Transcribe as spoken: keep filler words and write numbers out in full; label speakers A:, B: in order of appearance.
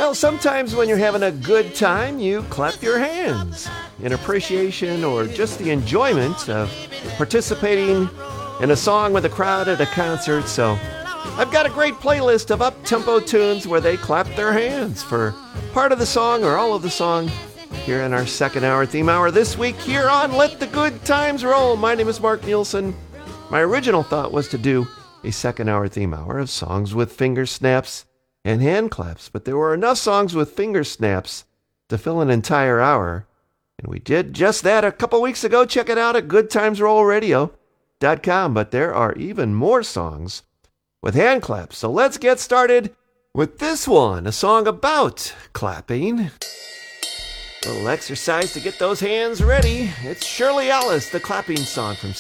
A: Well, sometimes when you're having a good time, you clap your hands in appreciation or just the enjoyment of participating in a song with a crowd at a concert. So I've got a great playlist of up-tempo tunes where they clap their hands for part of the song or all of the song here in our second hour theme hour this week here on Let the Good Times Roll. My name is Mark Nielsen. My original thought was to do a second hour theme hour of songs with finger snaps and hand claps, but there were enough songs with finger snaps to fill an entire hour, and we did just that a couple weeks ago. Check it out at good times roll radio dot com, but there are even more songs with hand claps, so let's get started with this one, a song about clapping. A little exercise to get those hands ready. It's Shirley Ellis, the clapping song from